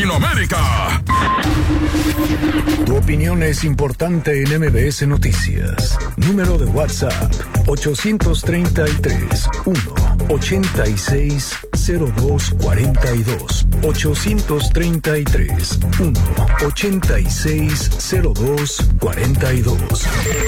Latinoamérica. Tu opinión es importante en MBS Noticias. Número de WhatsApp: 833-1-86-0242. 833-1-86-0242.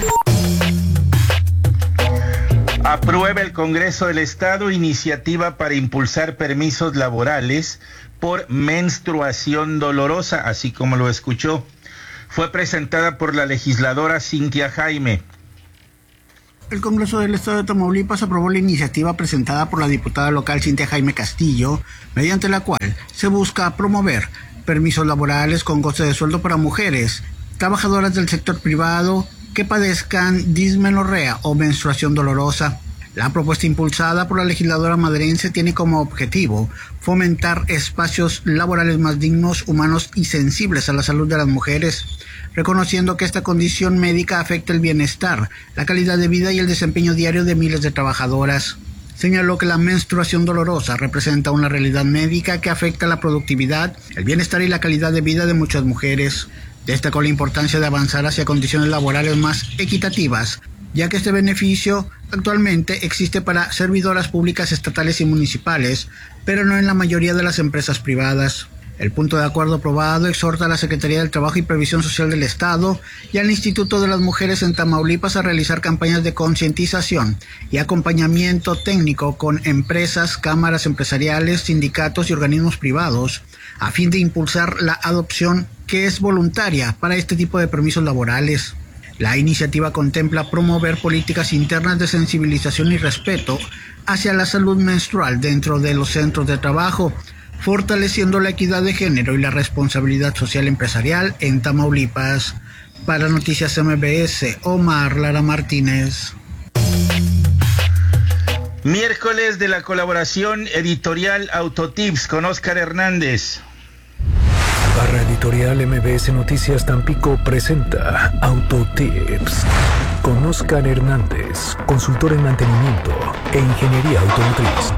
Aprueba el Congreso del Estado iniciativa para impulsar permisos laborales por menstruación dolorosa, así como lo escuchó. Fue presentada por la legisladora Cintia Jaime. El Congreso del Estado de Tamaulipas aprobó la iniciativa presentada por la diputada local Cintia Jaime Castillo, mediante la cual se busca promover permisos laborales con goce de sueldo para mujeres trabajadoras del sector privado que padezcan dismenorrea o menstruación dolorosa. La propuesta impulsada por la legisladora maderense tiene como objetivo fomentar espacios laborales más dignos, humanos y sensibles a la salud de las mujeres, reconociendo que esta condición médica afecta el bienestar, la calidad de vida y el desempeño diario de miles de trabajadoras. Señaló que la menstruación dolorosa representa una realidad médica que afecta la productividad, el bienestar y la calidad de vida de muchas mujeres. Destacó la importancia de avanzar hacia condiciones laborales más equitativas, ya que este beneficio actualmente existe para servidoras públicas estatales y municipales, pero no en la mayoría de las empresas privadas. El punto de acuerdo aprobado exhorta a la Secretaría del Trabajo y Previsión Social del Estado y al Instituto de las Mujeres en Tamaulipas a realizar campañas de concientización y acompañamiento técnico con empresas, cámaras empresariales, sindicatos y organismos privados, a fin de impulsar la adopción, que es voluntaria, para este tipo de permisos laborales. La iniciativa contempla promover políticas internas de sensibilización y respeto hacia la salud menstrual dentro de los centros de trabajo, fortaleciendo la equidad de género y la responsabilidad social empresarial en Tamaulipas. Para Noticias MBS, Omar Lara Martínez. Miércoles de la colaboración editorial Autotips con Óscar Hernández. Barra Editorial MBS Noticias Tampico presenta Autotips con Óscar Hernández, consultor en mantenimiento e ingeniería automotriz.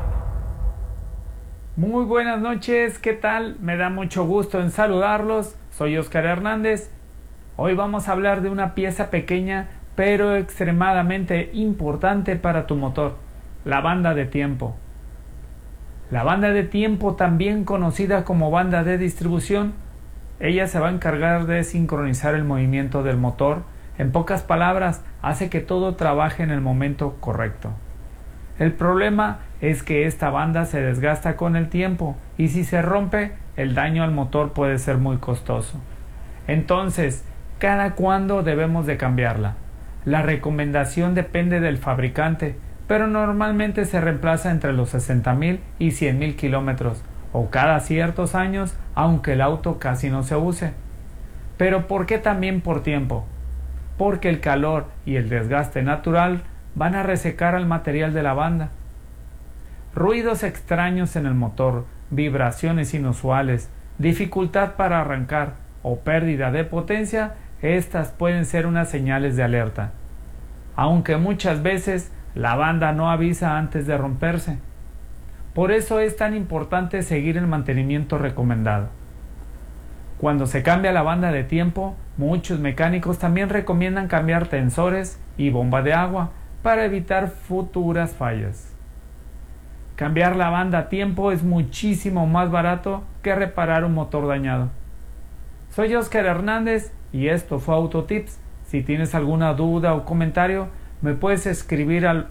Muy buenas noches, ¿qué tal? Me da mucho gusto en saludarlos. Soy Óscar Hernández. Hoy vamos a hablar de una pieza pequeña pero extremadamente importante para tu motor: la banda de tiempo. La banda de tiempo, también conocida como banda de distribución, ella se va a encargar de sincronizar el movimiento del motor. En pocas palabras, hace que todo trabaje en el momento correcto. El problema es que esta banda se desgasta con el tiempo y si se rompe, el daño al motor puede ser muy costoso. Entonces, ¿cada cuándo debemos de cambiarla? La recomendación depende del fabricante, pero normalmente se reemplaza entre los 60,000 y 100,000 kilómetros, o cada ciertos años, aunque el auto casi no se use. ¿Pero por qué también por tiempo? Porque el calor y el desgaste natural van a resecar al material de la banda. Ruidos extraños en el motor, vibraciones inusuales, dificultad para arrancar o pérdida de potencia, estas pueden ser unas señales de alerta. Aunque muchas veces la banda no avisa antes de romperse. Por eso es tan importante seguir el mantenimiento recomendado. Cuando se cambia la banda de tiempo, muchos mecánicos también recomiendan cambiar tensores y bomba de agua para evitar futuras fallas. Cambiar la banda a tiempo es muchísimo más barato que reparar un motor dañado. Soy Óscar Hernández y esto fue Autotips. Si tienes alguna duda o comentario, me puedes escribir al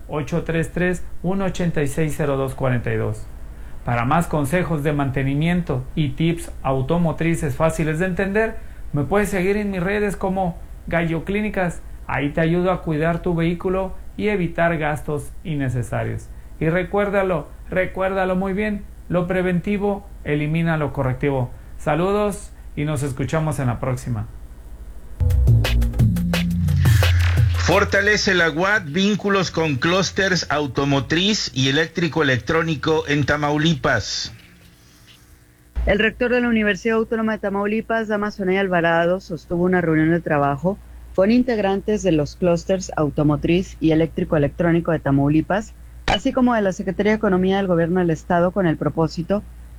833-186-0242. Para más consejos de mantenimiento y tips automotrices fáciles de entender, me puedes seguir en mis redes como Gallo Clínicas. Ahí te ayudo a cuidar tu vehículo y evitar gastos innecesarios. Y recuérdalo muy bien, lo preventivo elimina lo correctivo. Saludos y nos escuchamos en la próxima. Fortalece la UAT vínculos con clústeres automotriz y eléctrico electrónico en Tamaulipas. El rector de la Universidad Autónoma de Tamaulipas, Dámaso Anaya Alvarado, sostuvo una reunión de trabajo con integrantes de los clústeres automotriz y eléctrico electrónico de Tamaulipas, así como de la Secretaría de Economía del Gobierno del Estado, con el propósito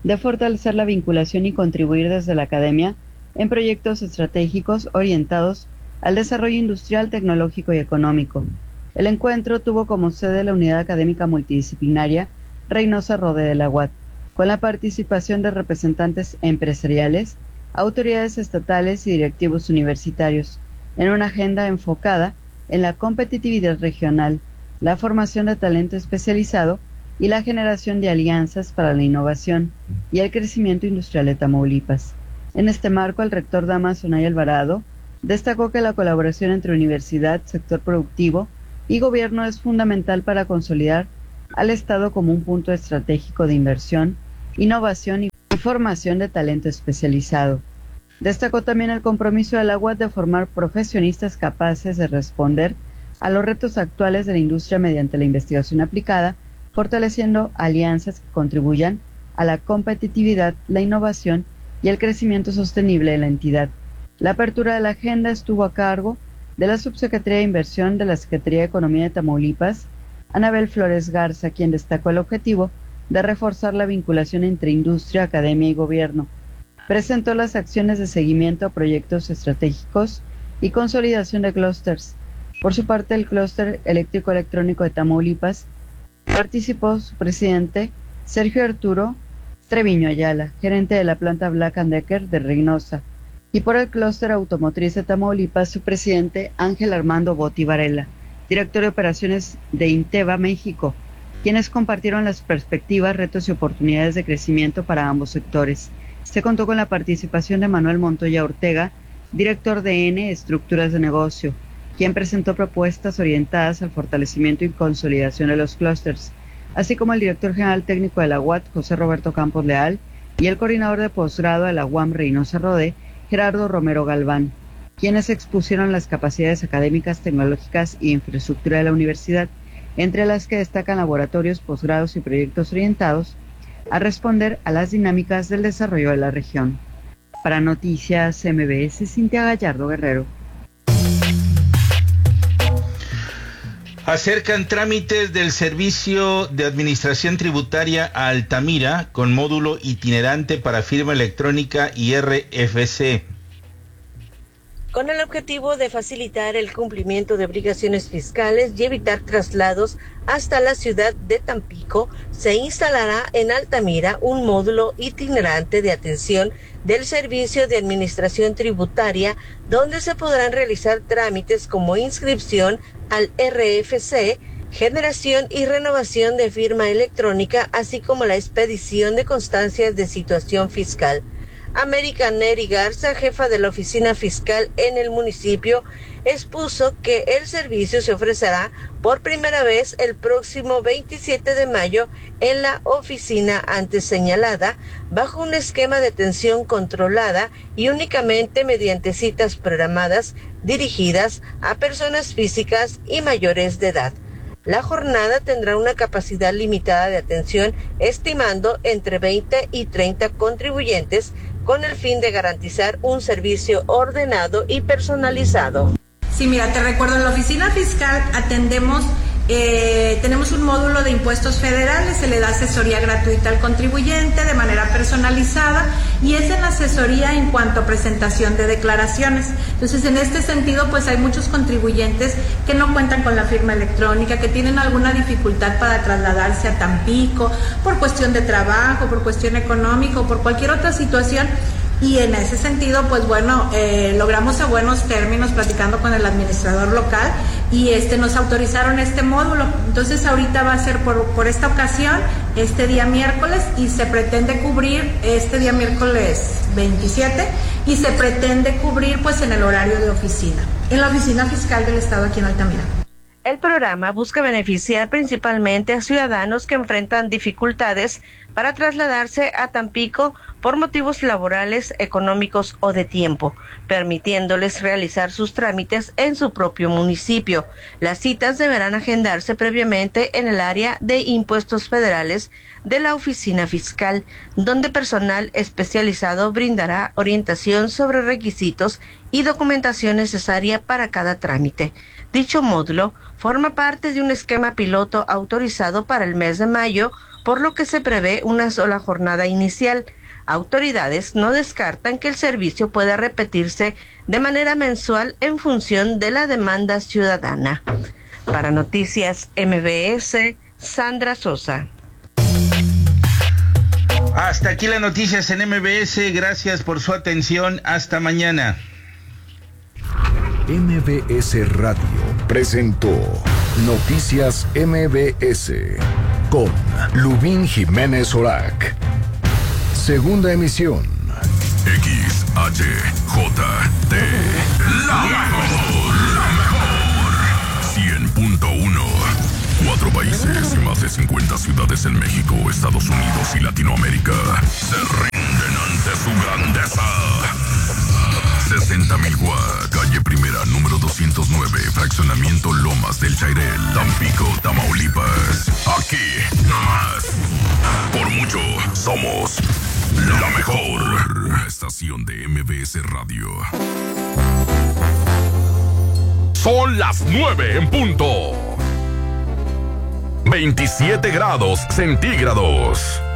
de fortalecer la vinculación y contribuir desde la academia en proyectos estratégicos orientados al desarrollo industrial, tecnológico y económico. El encuentro tuvo como sede la Unidad Académica Multidisciplinaria Reynosa Rodé de la UAT, con la participación de representantes empresariales, autoridades estatales y directivos universitarios, en una agenda enfocada en la competitividad regional, la formación de talento especializado y la generación de alianzas para la innovación y el crecimiento industrial de Tamaulipas. En este marco, el rector Damaso Anaya Alvarado destacó que la colaboración entre universidad, sector productivo y gobierno es fundamental para consolidar al Estado como un punto estratégico de inversión, innovación y formación de talento especializado. Destacó también el compromiso de la UAT de formar profesionistas capaces de responder a los retos actuales de la industria mediante la investigación aplicada, fortaleciendo alianzas que contribuyan a la competitividad, la innovación y el crecimiento sostenible de la entidad. La apertura de la agenda estuvo a cargo de la Subsecretaría de Inversión de la Secretaría de Economía de Tamaulipas, Anabel Flores Garza, quien destacó el objetivo de reforzar la vinculación entre industria, academia y gobierno. Presentó las acciones de seguimiento a proyectos estratégicos y consolidación de clústeres. Por su parte, el clúster eléctrico electrónico de Tamaulipas participó su presidente Sergio Arturo Treviño Ayala, gerente de la planta Black & Decker de Reynosa, y por el clúster automotriz de Tamaulipas, su presidente Ángel Armando Botti Varela, director de operaciones de Inteva México, quienes compartieron las perspectivas, retos y oportunidades de crecimiento para ambos sectores. Se contó con la participación de Manuel Montoya Ortega, director de N Estructuras de Negocio, quien presentó propuestas orientadas al fortalecimiento y consolidación de los clústeres, así como el director general técnico de la UAT, José Roberto Campos Leal, y el coordinador de posgrado de la UAM Reynosa Rodé, Gerardo Romero Galván, quienes expusieron las capacidades académicas, tecnológicas y infraestructura de la universidad, entre las que destacan laboratorios, posgrados y proyectos orientados a responder a las dinámicas del desarrollo de la región. Para Noticias MBS, Cintia Gallardo Guerrero. Acercan trámites del Servicio de Administración Tributaria a Altamira con módulo itinerante para firma electrónica y RFC. Con el objetivo de facilitar el cumplimiento de obligaciones fiscales y evitar traslados hasta la ciudad de Tampico, se instalará en Altamira un módulo itinerante de atención del Servicio de Administración Tributaria, donde se podrán realizar trámites como inscripción al RFC, generación y renovación de firma electrónica, así como la expedición de constancias de situación fiscal. América Neri Garza, jefa de la oficina fiscal en el municipio, expuso que el servicio se ofrecerá por primera vez el próximo 27 de mayo en la oficina antes señalada, bajo un esquema de atención controlada y únicamente mediante citas programadas dirigidas a personas físicas y mayores de edad. La jornada tendrá una capacidad limitada de atención, estimando entre 20 y 30 contribuyentes, con el fin de garantizar un servicio ordenado y personalizado. Sí, mira, te recuerdo, en la oficina fiscal atendemos, tenemos un módulo de impuestos federales, se le da asesoría gratuita al contribuyente de manera personalizada y es en la asesoría en cuanto a presentación de declaraciones. Entonces, en este sentido, pues hay muchos contribuyentes que no cuentan con la firma electrónica, que tienen alguna dificultad para trasladarse a Tampico por cuestión de trabajo, por cuestión económica o por cualquier otra situación. Y en ese sentido, pues bueno, logramos a buenos términos platicando con el administrador local y nos autorizaron este módulo. Entonces ahorita va a ser por esta ocasión, este día miércoles, y se pretende cubrir este día miércoles 27 y se pretende cubrir pues en el horario de oficina, en la oficina fiscal del estado aquí en Altamira. El programa busca beneficiar principalmente a ciudadanos que enfrentan dificultades para trasladarse a Tampico por motivos laborales, económicos o de tiempo, permitiéndoles realizar sus trámites en su propio municipio. Las citas deberán agendarse previamente en el área de impuestos federales de la oficina fiscal, donde personal especializado brindará orientación sobre requisitos y documentación necesaria para cada trámite. Dicho módulo forma parte de un esquema piloto autorizado para el mes de mayo por lo que se prevé una sola jornada inicial. Autoridades no descartan que el servicio pueda repetirse de manera mensual en función de la demanda ciudadana. Para Noticias MBS, Sandra Sosa. Hasta aquí las noticias en MBS. Gracias por su atención. Hasta mañana. MBS Radio presentó Noticias MBS con Lubín Jiménez Orac. Segunda emisión. XHJT. La mejor. 100.1. 4 países y más de 50 ciudades en México, Estados Unidos y Latinoamérica se rinden ante su grandeza. 60,000 Guac, calle Primera, número 209, fraccionamiento Lomas del Chairel, Tampico, Tamaulipas. Aquí, nomás. Por mucho, somos la mejor estación de MBS Radio. Son las 9 en punto. 27 grados centígrados.